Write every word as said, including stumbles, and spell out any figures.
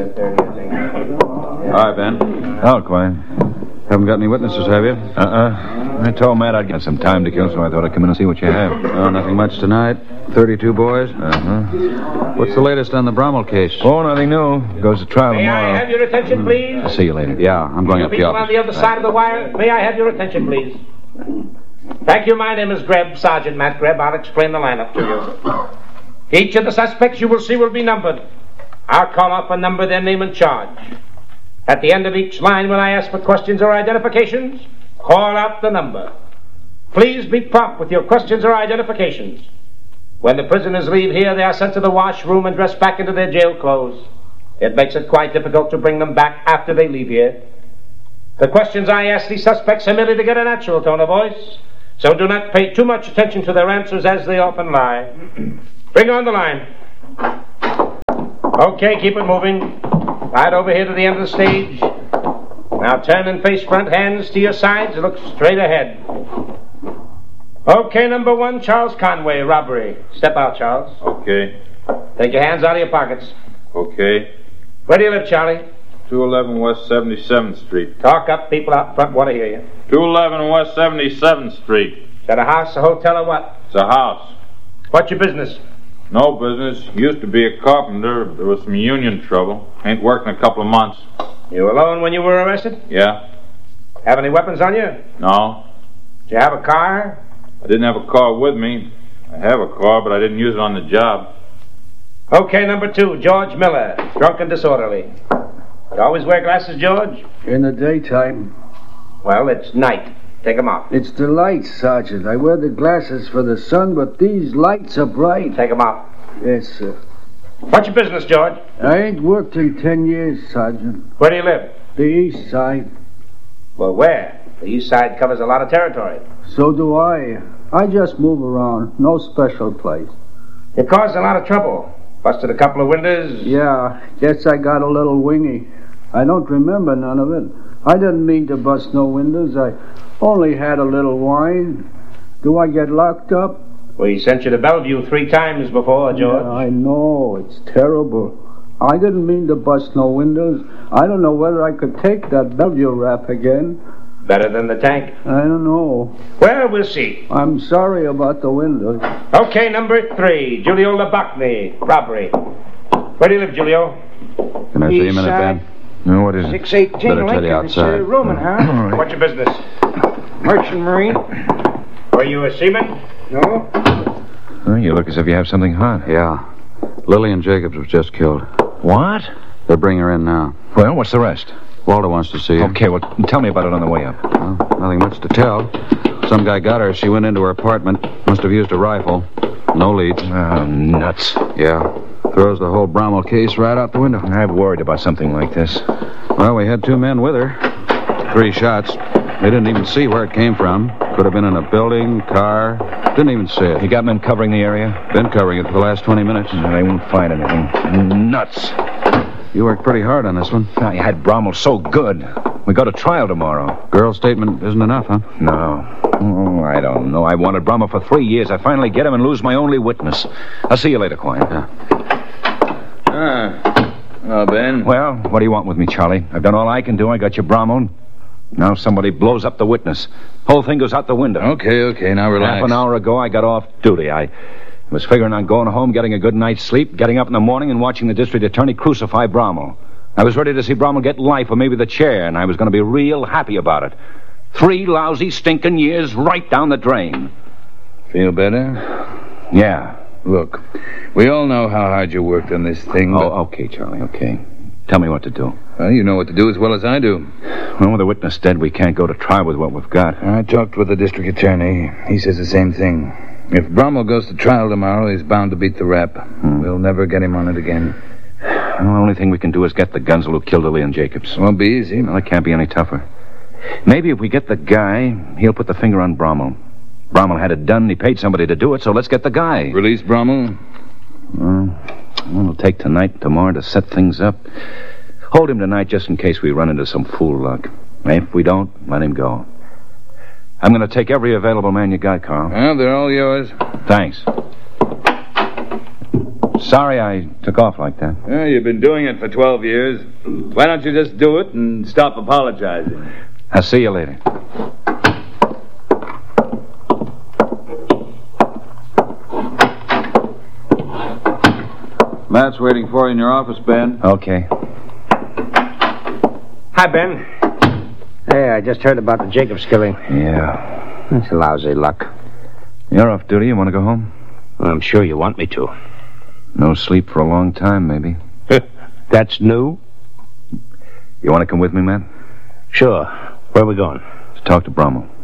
seven thirty, I think. Yeah. All right, Ben. Oh, Quine. Haven't got any witnesses, have you? Uh-uh. I told Matt I'd get some time to kill, so I thought I'd come in and see what you have. Oh, nothing much tonight. thirty-two boys. Uh-huh. What's the latest on the Brommel case? Oh, nothing new. Goes to trial May tomorrow. I have your attention, please? I'll see you later. Yeah, I'm going You up the people office. on the other side of the wire, may I have your attention, please? Thank you. My name is Greb, Sergeant Matt Greb. I'll explain the lineup to you. Each of the suspects you will see will be numbered. I'll call off a number, their name and charge. At the end of each line, when I ask for questions or identifications, call out the number. Please be prompt with your questions or identifications. When the prisoners leave here, they are sent to the washroom and dressed back into their jail clothes. It makes it quite difficult to bring them back after they leave here. The questions I ask these suspects are merely to get a natural tone of voice, so do not pay too much attention to their answers as they often lie. Bring on the line. Okay, keep it moving. Right over here to the end of the stage. Now turn and face front, hands to your sides, look straight ahead. Okay, number one, Charles Conway, robbery. Step out, Charles. Okay. Take your hands out of your pockets. Okay. Where do you live, Charlie? two eleven West seventy-seventh Street. Talk up, people out front want to hear you. two eleven West seventy-seventh Street. Is that a house, a hotel, or what? It's a house. What's your business? No business. Used to be a carpenter. There was some union trouble. Ain't worked in a couple of months. You were alone when you were arrested? Yeah? Have any weapons on you? No. Did you have a car? I didn't have a car with me. I have a car, but I didn't use it on the job. Okay, number two, George Miller, drunk and disorderly. You always wear glasses, George? In the daytime. Well, it's night. Take them off. It's the lights, Sergeant. I wear the glasses for the sun, but these lights are bright. Take them off. Yes, sir. What's your business, George? I ain't worked in ten years, Sergeant. Where do you live? The east side. Well, where? The east side covers a lot of territory. So do I. I just move around. No special place. You caused a lot of trouble. Busted a couple of windows. Yeah, guess I got a little wingy. I don't remember none of it. I didn't mean to bust no windows. I only had a little wine. Do I get locked up? We sent you to Bellevue three times before, George. Yeah, I know. It's terrible. I didn't mean to bust no windows. I don't know whether I could take that Bellevue rap again. Better than the tank. I don't know. Well, we'll see. I'm sorry about the windows. Okay, number three, Julio Labachny, robbery. Where do you live, Julio? Can I see you a minute, Ben? No, what is it? six eighteen Better tell you Lincoln. It's outside. a rooming house. What's your business? Merchant Marine. Were you a seaman? No? Oh, you look as if you have something hot. Yeah. Lillian Jacobs was just killed. What? They're bringing her in now. Well, what's the rest? Walter wants to see her. Okay, well, tell me about it on the way up. Well, nothing much to tell. Some guy got her. She went into her apartment. Must have used a rifle. No leads. Oh, nuts. Yeah. Throws the whole Brommel case right out the window. I've worried about something like this. Well, we had two men with her. Three shots. They didn't even see where it came from. Could have been in a building, car. Didn't even see it. You got men covering the area? Been covering it for the last twenty minutes. No, they won't find anything. Nuts. You worked pretty hard on this one. I had Brommel so good. We go to trial tomorrow. Girl's statement isn't enough, huh? No. Oh, I don't know. I wanted Brommel for three years. I finally get him and lose my only witness. I'll see you later, Quine. Yeah. Ah. Oh, Ben. Well, what do you want with me, Charlie? I've done all I can do. I got you Brommel. Now somebody blows up the witness. Whole thing goes out the window. Okay, okay, now relax. Half an hour ago, I got off duty. I was figuring on going home, getting a good night's sleep, getting up in the morning and watching the district attorney crucify Brommel. I was ready to see Brommel get life or maybe the chair, and I was going to be real happy about it. Three lousy, stinking years right down the drain. Feel better? Yeah. Look, we all know how hard you worked on this thing. Oh, but... okay, Charlie, okay. Tell me what to do. Well, you know what to do as well as I do. Well, with the witness dead, we can't go to trial with what we've got. I talked with the district attorney. He says the same thing. If Brommel goes to trial tomorrow, he's bound to beat the rap. Hmm. We'll never get him on it again. Well, the only thing we can do is get the gunsel who killed Lillian Jacobs. Won't be easy. Well, it can't be any tougher. Maybe if we get the guy, he'll put the finger on Brommel. Brommel had it done. He paid somebody to do it, so let's get the guy. Release Brommel? Well, it'll take tonight and tomorrow to set things up. Hold him tonight just in case we run into some fool luck. If we don't, let him go. I'm going to take every available man you got, Carl. Well, they're all yours. Thanks. sorry I took off like that. Well, you've been doing it for twelve years. Why don't you just do it and stop apologizing? I'll see you later. Matt's waiting for you in your office, Ben. Okay. Hi, Ben. Hey, I just heard about the Jacobs killing. Yeah. That's lousy luck. You're off duty. You want to go home? I'm sure you want me to. No sleep for a long time, maybe. That's new? You want to come with me, Matt? Sure. Where are we going? To talk to Brommel.